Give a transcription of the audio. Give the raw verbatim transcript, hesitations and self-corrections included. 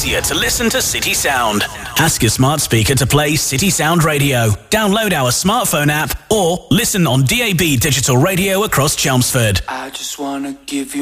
easier to listen to City Sound. Ask your smart speaker to play City Sound Radio. Download our smartphone app or listen on D A B digital radio across Chelmsford. I just want to give you